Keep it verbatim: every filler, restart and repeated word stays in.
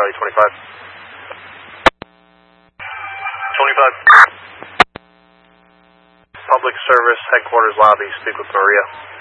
Charlie twenty-five. twenty-five. Public Service Headquarters Lobby, speak with Maria.